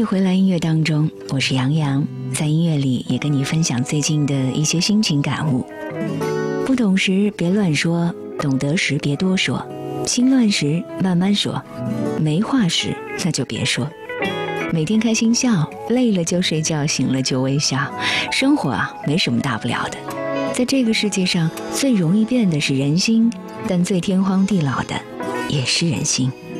你回来音乐当中，我是杨洋，在音乐里也跟你分享最近的一些心情感悟。不懂时别乱说，懂得时别多说，心乱时慢慢说，没话时那就别说。每天开心笑，累了就睡觉，醒了就微笑。生活没什么大不了的。在这个世界上，最容易变的是人心，但最天荒地老的也是人心。